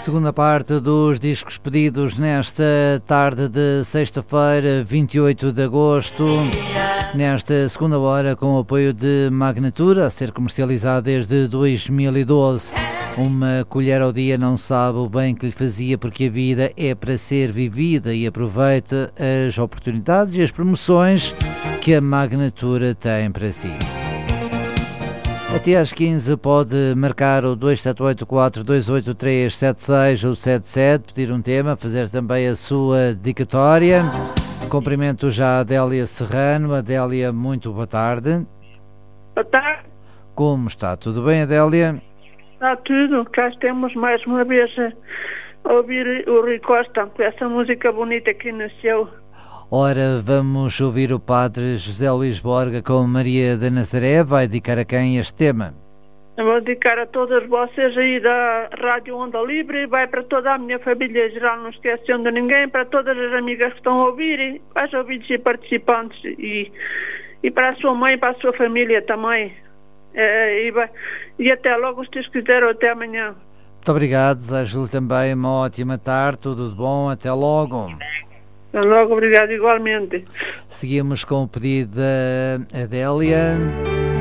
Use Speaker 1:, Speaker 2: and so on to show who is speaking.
Speaker 1: Segunda parte dos discos pedidos nesta tarde de sexta-feira, 28 de agosto. Nesta segunda hora, com o apoio de Magnatura, a ser comercializado desde 2012. Uma colher ao dia não sabe o bem que lhe fazia, porque a vida é para ser vivida, e aproveita as oportunidades e as promoções que a Magnatura tem para si. Até às 15 pode marcar o 278-428-376 ou 77, pedir um tema, fazer também a sua dedicatória. Cumprimento já a Adélia Serrano. Adélia, muito boa tarde.
Speaker 2: Boa tarde.
Speaker 1: Como está? Tudo bem, Adélia?
Speaker 2: Está tudo. Cá estamos mais uma vez a ouvir o Rui Costa, com essa música bonita que nasceu.
Speaker 1: Ora, vamos ouvir o padre José Luís Borga com Maria da Nazaré. Vai dedicar a quem este tema?
Speaker 2: Eu vou dedicar a todas vocês aí da Rádio Onda Livre, vai para toda a minha família geral, não esquecendo de ninguém, para todas as amigas que estão a ouvir, para os ouvintes e participantes, e para a sua mãe e para a sua família também. E até logo, se Deus quiser, ou até amanhã.
Speaker 1: Muito obrigado, desejo-lhe também uma ótima tarde, tudo de bom, até logo.
Speaker 2: Até logo, obrigado igualmente.
Speaker 1: Seguimos com o pedido da Adélia.